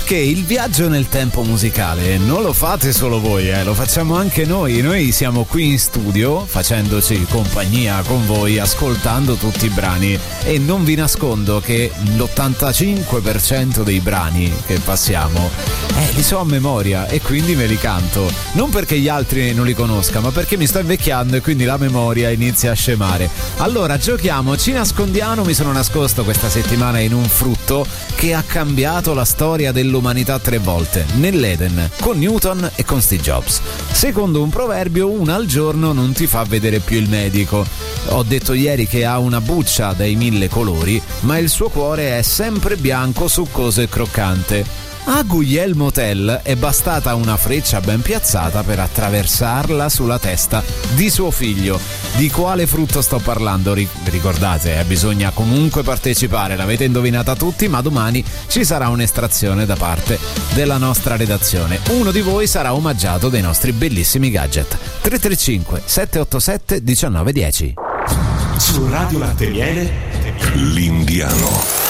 Perché il viaggio nel tempo musicale non lo fate solo voi, lo facciamo anche noi. Noi siamo qui in studio facendoci compagnia con voi, ascoltando tutti i brani, e non vi nascondo che l'85% dei brani che passiamo li so a memoria e quindi me li canto. Non perché gli altri non li conosca, ma perché mi sto invecchiando e quindi la memoria inizia a scemare. Allora giochiamo, ci nascondiamo. Mi sono nascosto questa settimana in un frutto che ha cambiato la storia dell'umanità 3 volte, nell'Eden, con Newton e con Steve Jobs. Secondo un proverbio, una al giorno non ti fa vedere più il medico. Ho detto ieri che ha una buccia dai 1000 colori, ma il suo cuore è sempre bianco, succoso e croccante. A Guglielmo Tell è bastata una freccia ben piazzata per attraversarla sulla testa di suo figlio. Di quale frutto sto parlando? Ricordate, bisogna comunque partecipare, l'avete indovinata tutti, ma domani ci sarà un'estrazione da parte della nostra redazione. Uno di voi sarà omaggiato dei nostri bellissimi gadget. 335 787 1910. Su Radio Latte Miele, l'Indiano.